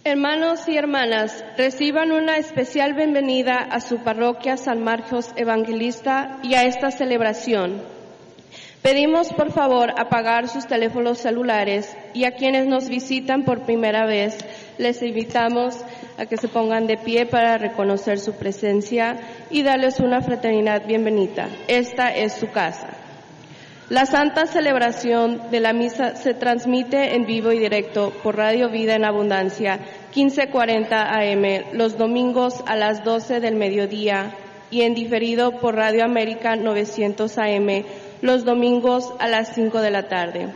Hermanos y hermanas, reciban una especial bienvenida a su parroquia San Marcos Evangelista y a esta celebración. Pedimos por favor apagar sus teléfonos celulares y a quienes nos visitan por primera vez les invitamos a que se pongan de pie para reconocer su presencia y darles una fraternidad bienvenida. Esta es su casa. La santa celebración de la misa se transmite en vivo y directo por Radio Vida en Abundancia, 1540 AM, los domingos a las 12 del mediodía y en diferido por Radio América 900 AM, los domingos a las 5 de la tarde.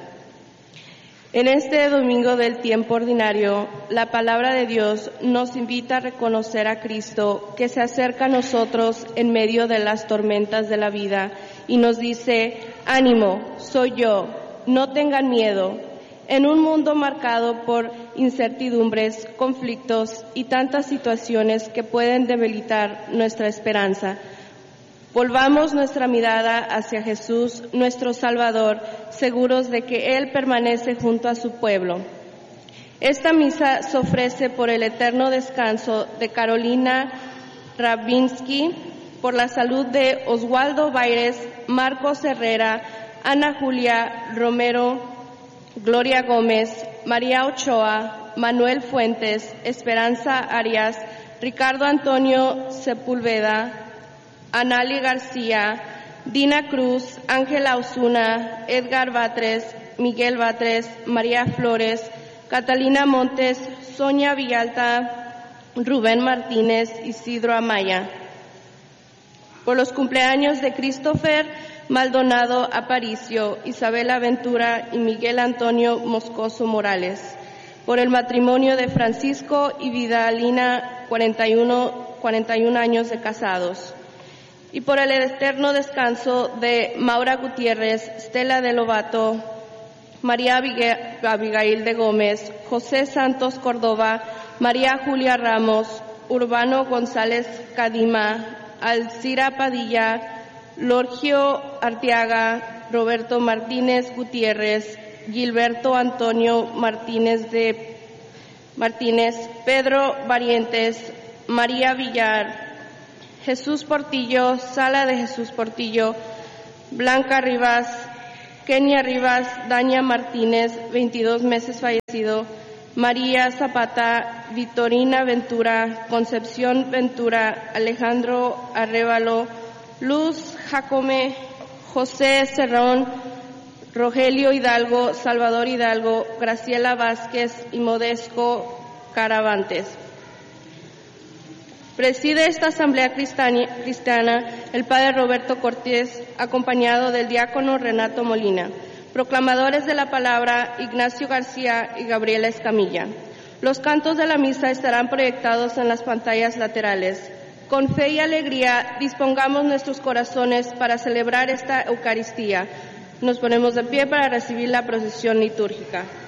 En este domingo del tiempo ordinario, la palabra de Dios nos invita a reconocer a Cristo que se acerca a nosotros en medio de las tormentas de la vida y nos dice: ánimo, soy yo, no tengan miedo. En un mundo marcado por incertidumbres, conflictos y tantas situaciones que pueden debilitar nuestra esperanza, volvamos nuestra mirada hacia Jesús, nuestro Salvador, seguros de que Él permanece junto a su pueblo. Esta misa se ofrece por el eterno descanso de Carolina Rabinsky, por la salud de Oswaldo Baires, Marcos Herrera, Ana Julia Romero, Gloria Gómez, María Ochoa, Manuel Fuentes, Esperanza Arias, Ricardo Antonio Sepúlveda, Anali García, Dina Cruz, Ángela Osuna, Edgar Batres, Miguel Batres, María Flores, Catalina Montes, Sonia Villalta, Rubén Martínez, Isidro Amaya. Por los cumpleaños de Christopher Maldonado Aparicio, Isabela Ventura y Miguel Antonio Moscoso Morales. Por el matrimonio de Francisco y Vidalina, 41 años de casados. Y por el eterno descanso de Maura Gutiérrez, Stella de Lobato, María Abigail de Gómez, José Santos Córdoba, María Julia Ramos, Urbano González Cadima, Alcira Padilla, Lorgio Arteaga, Roberto Martínez Gutiérrez, Gilberto Antonio Martínez, Pedro Barrientes, María Villar, Jesús Portillo, Sala de Jesús Portillo, Blanca Rivas, Kenia Rivas, Daña Martínez, 22 meses fallecido, María Zapata, Vitorina Ventura, Concepción Ventura, Alejandro Arrévalo, Luz Jacome, José Cerrón, Rogelio Hidalgo, Salvador Hidalgo, Graciela Vázquez y Modesto Caravantes. Preside esta asamblea cristiana el padre Roberto Cortés, acompañado del diácono Renato Molina. Proclamadores de la palabra, Ignacio García y Gabriela Escamilla. Los cantos de la misa estarán proyectados en las pantallas laterales. Con fe y alegría, dispongamos nuestros corazones para celebrar esta Eucaristía. Nos ponemos de pie para recibir la procesión litúrgica.